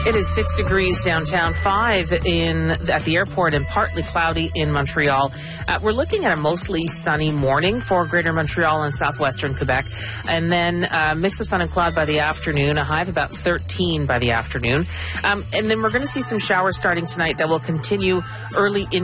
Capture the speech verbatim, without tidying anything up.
It is six degrees downtown, five in at the airport, and partly cloudy in Montreal. Uh, we're looking at a mostly sunny morning for Greater Montreal and southwestern Quebec, and then a mix of sun and cloud by the afternoon, a high of about thirteen by the afternoon. Um, and then we're going to see some showers starting tonight that will continue early in